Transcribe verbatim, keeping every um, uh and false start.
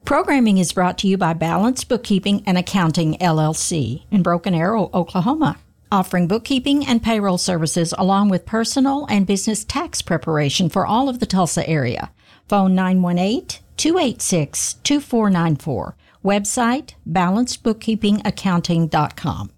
Programming is brought to you by Balance Bookkeeping and Accounting, L L C in Broken Arrow, Oklahoma, offering bookkeeping and payroll services along with personal and business tax preparation for all of the Tulsa area. Phone nine one eight, two eight six, two four nine four. Website, balance bookkeeping accounting dot com.